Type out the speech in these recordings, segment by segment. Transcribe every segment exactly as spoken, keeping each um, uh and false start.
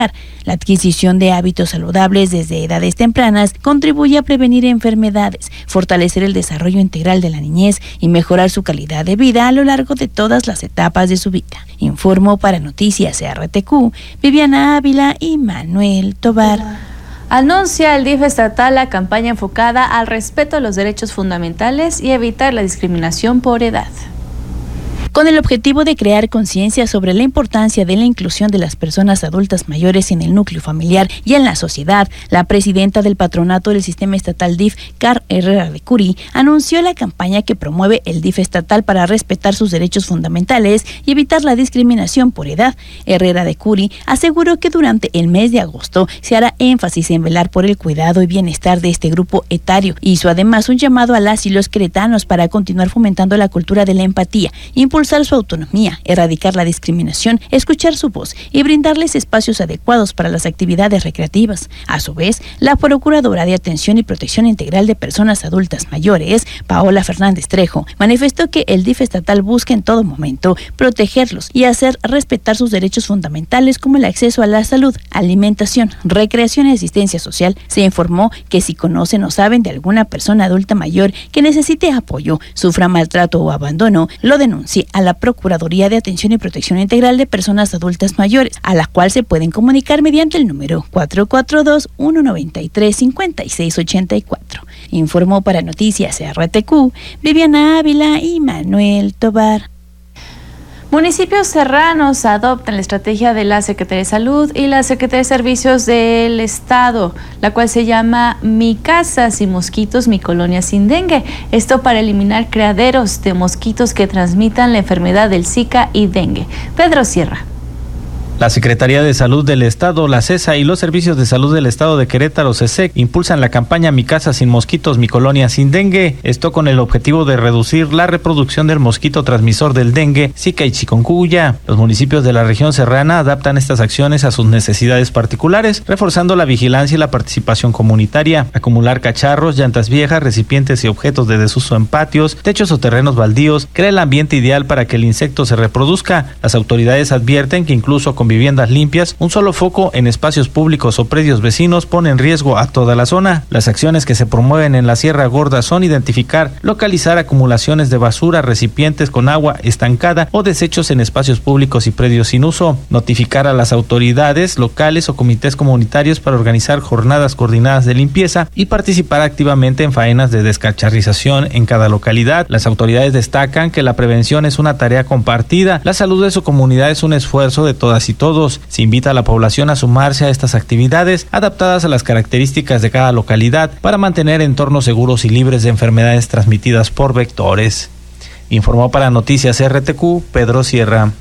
La adquisición de hábitos saludables desde edades tempranas contribuye a prevenir enfermedades, fortalecer el desarrollo integral de la niñez y mejorar su calidad de vida a lo largo de todas las etapas de su vida. Informó para Noticias R T Q, Viviana Ávila y Manuel Tobar. Anuncia el D I F estatal la campaña enfocada al respeto a los derechos fundamentales y evitar la discriminación por edad. Con el objetivo de crear conciencia sobre la importancia de la inclusión de las personas adultas mayores en el núcleo familiar y en la sociedad, la presidenta del patronato del sistema estatal D I F, Car Herrera de Curi, anunció la campaña que promueve el D I F estatal para respetar sus derechos fundamentales y evitar la discriminación por edad. Herrera de Curi aseguró que durante el mes de agosto se hará énfasis en velar por el cuidado y bienestar de este grupo etario. Hizo además un llamado a las y los queretanos para continuar fomentando la cultura de la empatía, impulsar su autonomía, erradicar la discriminación, escuchar su voz y brindarles espacios adecuados para las actividades recreativas. A su vez, la Procuradora de Atención y Protección Integral de Personas Adultas Mayores, Paola Fernández Trejo, manifestó que el D I F estatal busca en todo momento protegerlos y hacer respetar sus derechos fundamentales como el acceso a la salud, alimentación, recreación y asistencia social. Se informó que si conocen o saben de alguna persona adulta mayor que necesite apoyo, sufra maltrato o abandono, lo denuncie a la Procuraduría de Atención y Protección Integral de Personas Adultas Mayores, a la cual se pueden comunicar mediante el número cuatro cuatro dos, uno nueve tres, cinco seis ocho cuatro. Informó para Noticias R T Q, Viviana Ávila y Manuel Tobar. Municipios serranos adoptan la estrategia de la Secretaría de Salud y la Secretaría de Servicios del Estado, la cual se llama Mi Casa Sin Mosquitos, Mi Colonia Sin Dengue. Esto para eliminar criaderos de mosquitos que transmitan la enfermedad del Zika y dengue. Pedro Sierra. La Secretaría de Salud del Estado, la CESA y los Servicios de Salud del Estado de Querétaro, CESEC, impulsan la campaña Mi Casa Sin Mosquitos, Mi Colonia Sin Dengue. Esto con el objetivo de reducir la reproducción del mosquito transmisor del dengue, Zika y chikungunya. Los municipios de la región serrana adaptan estas acciones a sus necesidades particulares, reforzando la vigilancia y la participación comunitaria. Acumular cacharros, llantas viejas, recipientes y objetos de desuso en patios, techos o terrenos baldíos crea el ambiente ideal para que el insecto se reproduzca. Las autoridades advierten que incluso con viviendas limpias, un solo foco en espacios públicos o predios vecinos pone en riesgo a toda la zona. Las acciones que se promueven en la Sierra Gorda son identificar, localizar acumulaciones de basura, recipientes con agua estancada o desechos en espacios públicos y predios sin uso, notificar a las autoridades locales o comités comunitarios para organizar jornadas coordinadas de limpieza y participar activamente en faenas de descacharrización en cada localidad. Las autoridades destacan que la prevención es una tarea compartida, la salud de su comunidad es un esfuerzo de todas y todos. Se invita a la población a sumarse a estas actividades adaptadas a las características de cada localidad para mantener entornos seguros y libres de enfermedades transmitidas por vectores. Informó para Noticias R T Q, Pedro Sierra.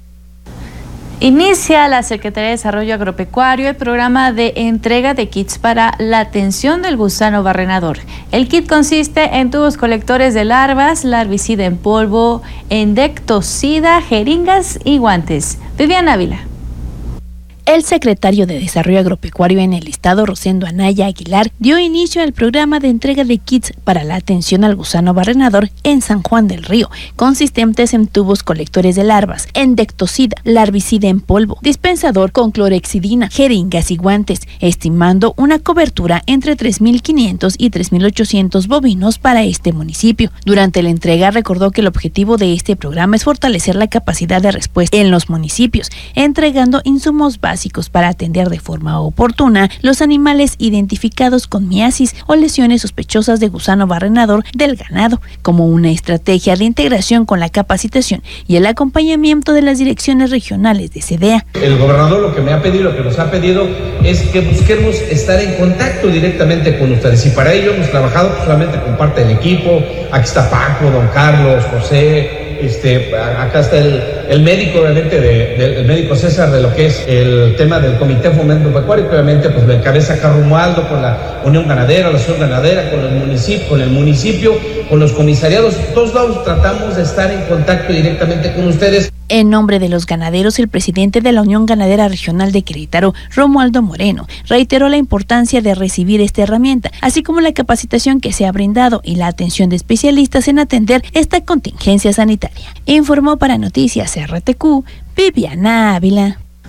Inicia la Secretaría de Desarrollo Agropecuario el programa de entrega de kits para la atención del gusano barrenador. El kit consiste en tubos colectores de larvas, larvicida en polvo, endectocida, jeringas y guantes. Viviana Ávila. El secretario de Desarrollo Agropecuario en el estado, Rosendo Anaya Aguilar, dio inicio al programa de entrega de kits para la atención al gusano barrenador en San Juan del Río, consistentes en tubos colectores de larvas, endectocida, larvicida en polvo, dispensador con clorexidina, jeringas y guantes, estimando una cobertura entre tres mil quinientos y tres mil ochocientos bovinos para este municipio. Durante la entrega recordó que el objetivo de este programa es fortalecer la capacidad de respuesta en los municipios, entregando insumos básicos para atender de forma oportuna los animales identificados con miasis o lesiones sospechosas de gusano barrenador del ganado, como una estrategia de integración con la capacitación y el acompañamiento de las direcciones regionales de SEDEA. El gobernador lo que me ha pedido, lo que nos ha pedido es que busquemos estar en contacto directamente con ustedes, y para ello hemos trabajado solamente con parte del equipo. Aquí está Paco, don Carlos, José. Este, acá está el, el médico, obviamente, de, de, el médico César, de lo que es el tema del Comité Fomento Pecuario, que obviamente pues lo encabeza Carlos Romualdo con la Unión Ganadera, la Asociación Ganadera, con el municipio, con el municipio, con los comisariados. Todos lados tratamos de estar en contacto directamente con ustedes. En nombre de los ganaderos, el presidente de la Unión Ganadera Regional de Querétaro, Romualdo Moreno, reiteró la importancia de recibir esta herramienta, así como la capacitación que se ha brindado y la atención de especialistas en atender esta contingencia sanitaria. Informó para Noticias R T Q, Viviana Ávila.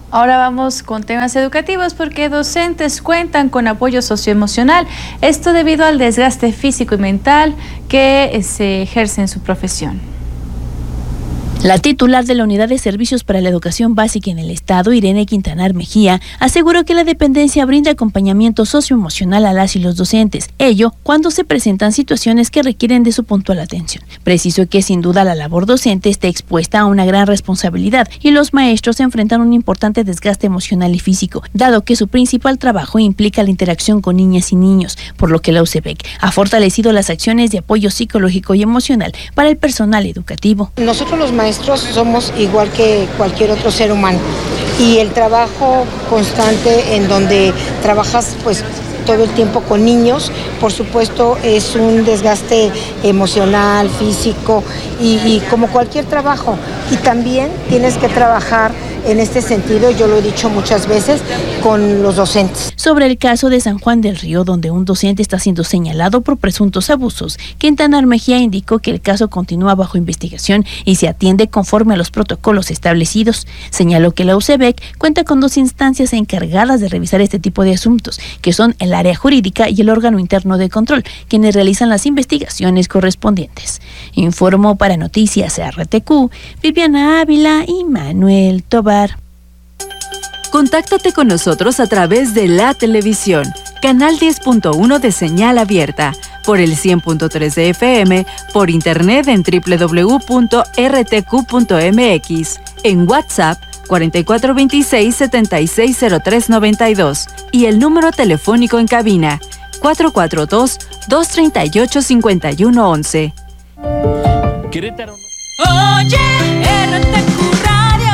Ahora vamos con temas educativos porque docentes cuentan con apoyo socioemocional, esto debido al desgaste físico y mental que se ejerce en su profesión. La titular de la Unidad de Servicios para la Educación Básica en el Estado, Irene Quintanar Mejía, aseguró que la dependencia brinda acompañamiento socioemocional a las y los docentes, ello cuando se presentan situaciones que requieren de su puntual atención. Precisó que sin duda la labor docente está expuesta a una gran responsabilidad y los maestros enfrentan un importante desgaste emocional y físico, dado que su principal trabajo implica la interacción con niñas y niños, por lo que la U C E B E C ha fortalecido las acciones de apoyo psicológico y emocional para el personal educativo. Nosotros los maestros Maestros somos igual que cualquier otro ser humano y el trabajo constante en donde trabajas pues todo el tiempo con niños, por supuesto es un desgaste emocional, físico y, y como cualquier trabajo. Y también tienes que trabajar en este sentido, yo lo he dicho muchas veces, con los docentes. Sobre el caso de San Juan del Río, donde un docente está siendo señalado por presuntos abusos, Quintanar Mejía indicó que el caso continúa bajo investigación y se atiende conforme a los protocolos establecidos. Señaló que la U C E B E C cuenta con dos instancias encargadas de revisar este tipo de asuntos, que son el área jurídica y el órgano interno de control, quienes realizan las investigaciones correspondientes. Informó para Noticias R T Q, Viviana Ávila y Manuel Tobar. Contáctate con nosotros a través de la televisión, canal diez punto uno de señal abierta, por el cien punto tres de F M, por internet en doble u doble u doble u punto r t q punto m x, en WhatsApp cuatro cuatro dos seis, siete seis cero tres nueve dos y el número telefónico en cabina cuatro cuatro dos, dos tres ocho, cinco uno uno uno. Querétaro. Oye, R T Q Radio.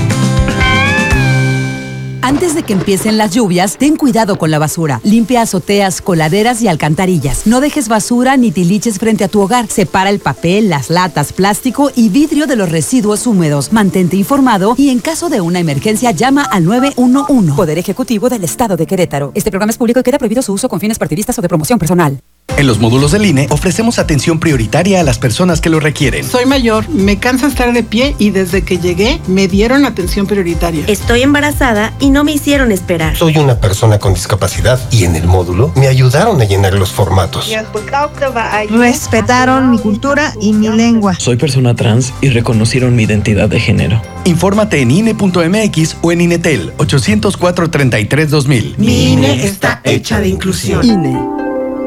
Antes de que empiecen las lluvias, ten cuidado con la basura. Limpia azoteas, coladeras y alcantarillas. No dejes basura ni tiliches frente a tu hogar. Separa el papel, las latas, plástico y vidrio de los residuos húmedos. Mantente informado y en caso de una emergencia llama al nueve uno uno. Poder Ejecutivo del Estado de Querétaro. Este programa es público y queda prohibido su uso con fines partidistas o de promoción personal. En los módulos del I N E ofrecemos atención prioritaria a las personas que lo requieren. Soy mayor, me cansa estar de pie y desde que llegué me dieron atención prioritaria. Estoy embarazada y no me hicieron esperar. Soy una persona con discapacidad y en el módulo me ayudaron a llenar los formatos. Respetaron mi cultura y mi lengua. Soy persona trans y reconocieron mi identidad de género. Infórmate en I N E punto M X o en INETEL ocho cero cuatro, treinta y tres, dos mil. Mi I N E está hecha de inclusión. I N E.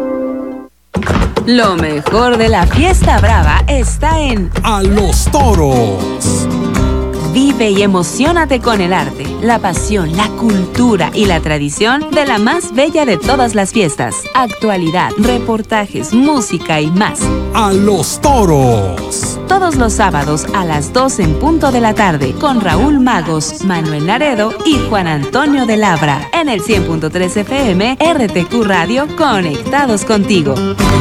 Lo mejor de la fiesta brava está en A los Toros. Vive y emociónate con el arte, la pasión, la cultura y la tradición de la más bella de todas las fiestas. Actualidad, reportajes, música y más. A los Toros. Todos los sábados a las dos en punto de la tarde con Raúl Magos, Manuel Laredo y Juan Antonio de Labra en el cien punto tres F M R T Q Radio, conectados contigo.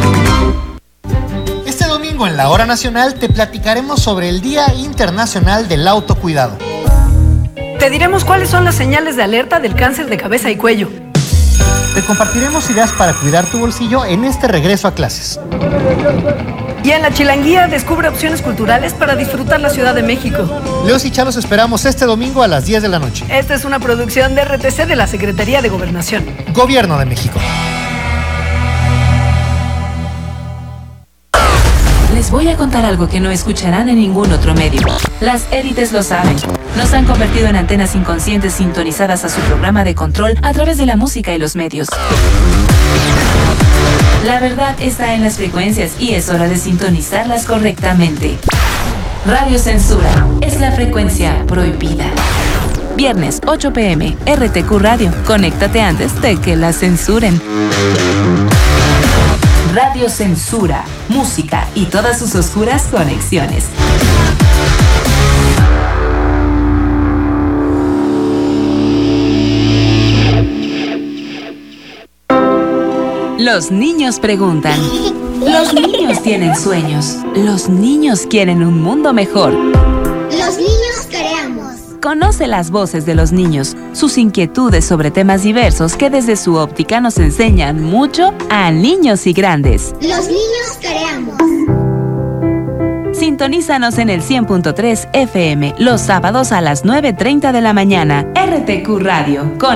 Este domingo en la Hora Nacional te platicaremos sobre el Día Internacional del Autocuidado. Te diremos cuáles son las señales de alerta del cáncer de cabeza y cuello. Te compartiremos ideas para cuidar tu bolsillo en este regreso a clases. Y en la Chilanguía descubre opciones culturales para disfrutar la Ciudad de México. Leos y Chalos esperamos este domingo a las diez de la noche. Esta es una producción de R T C de la Secretaría de Gobernación. Gobierno de México. Les voy a contar algo que no escucharán en ningún otro medio. Las élites lo saben. Nos han convertido en antenas inconscientes sintonizadas a su programa de control a través de la música y los medios. La verdad está en las frecuencias y es hora de sintonizarlas correctamente. Radio Censura es la frecuencia prohibida. Viernes, ocho p m, R T Q Radio. Conéctate antes de que la censuren. Radio Censura, música y todas sus oscuras conexiones. Los niños preguntan. Los niños tienen sueños. Los niños quieren un mundo mejor. Los niños creamos. Conoce las voces de los niños, sus inquietudes sobre temas diversos que desde su óptica nos enseñan mucho a niños y grandes. Los niños creamos. Sintonízanos en el cien punto tres F M los sábados a las nueve treinta de la mañana. R T Q Radio, con